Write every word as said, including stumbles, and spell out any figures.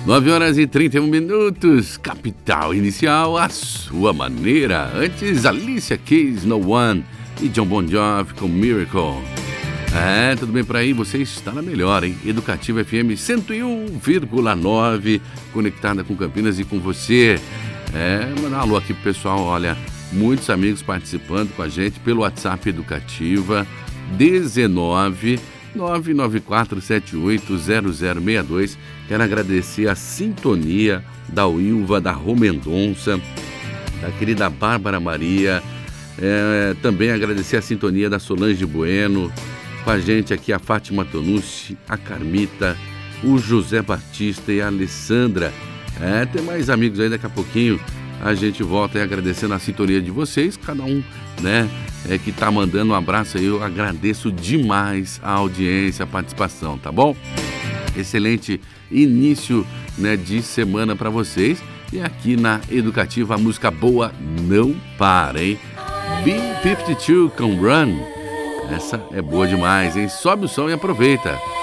nove horas e trinta e um minutos, Capital Inicial, a sua maneira. Antes, Alicia Keys, No One e John Bon Jovi com Miracle. É, tudo bem por aí? Você está na melhor, hein? Educativa F M cento e um vírgula nove, conectada com Campinas e com você. É, mandar um alô aqui pro pessoal, olha, muitos amigos participando com a gente pelo WhatsApp Educativa dezenove nove nove quatro sete oito zero zero seis dois. Quero agradecer a sintonia da Wilva, da Rô Mendonça, da querida Bárbara Maria, é, também agradecer a sintonia da Solange Bueno, com a gente aqui a Fátima Tonucci, a Carmita, o José Batista e a Alessandra. É, tem mais amigos aí, daqui a pouquinho a gente volta aí agradecendo a sintonia de vocês, cada um, né, é, que tá mandando um abraço aí. Eu agradeço demais a audiência, a participação, tá bom? Excelente início, né, de semana para vocês. E aqui na Educativa a música boa não para, hein? B cinquenta e dois com Run. Essa é boa demais, hein? Sobe o som e aproveita.